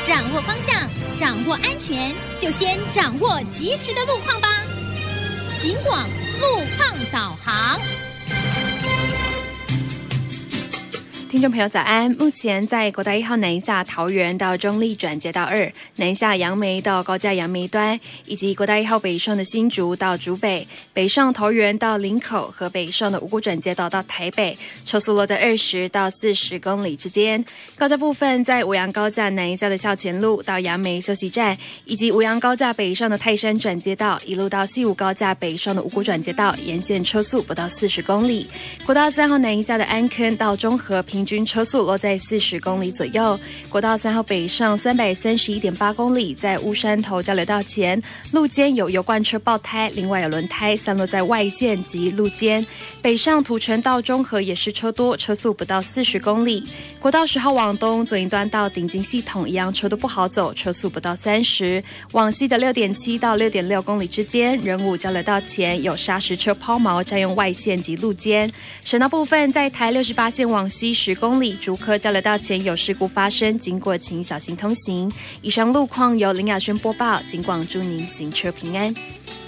掌握方向，掌握安全，就先掌握及时的路况吧。警广路况导航。 听众朋友早安，目前在国道1号南下桃园到中立转接道2，南下杨梅到高架杨梅端，以及国道1号北上的新竹到竹北，北上桃园到林口和北上的五股转接道到台北，车速落在20到40公里之间。高架部分在五杨高架南下的校前路到杨梅休息站，以及五杨高架北上的泰山转接道，一路到西武高架北上的五股转接道，沿线车速不到40公里。国道3号南下的安坑到中和平均车速落在40公里左右。国道3号北上331.8公里，在乌山头交流道前路肩有油罐车爆胎，另外有轮胎散落在外线及路肩。北上土城到中和也是车多，车速不到40公里。国道10号往东左一端到顶金系统一样车都不好走，车速不到30。往西的6.7到6.6公里之间，仁武交流道前有砂石车抛锚占用外线及路肩。省道部分在台68线往西10公里，竹科交流道前有事故发生，经过请小心通行。以上路况由林雅轩播报，警广祝您行车平安。